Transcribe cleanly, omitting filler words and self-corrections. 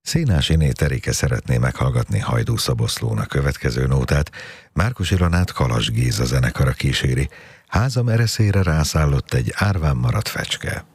Szénás Iné Terike szeretné meghallgatni Hajdú Szaboszlónak következő nótát, Márkus Ilonát Kalas Géza zenekara kíséri. Házam ereszére rászállott egy árván maradt fecske.